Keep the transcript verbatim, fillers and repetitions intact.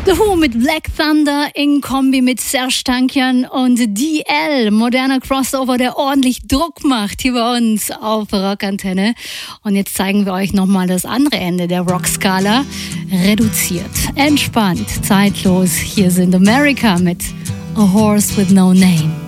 The Who mit Black Thunder in Kombi mit Serj Tankian und D L. Moderner Crossover, der ordentlich Druck macht hier bei uns auf Rockantenne. Und jetzt zeigen wir euch nochmal das andere Ende der Rockskala. Reduziert, entspannt, zeitlos. Hier sind America mit A Horse with No Name.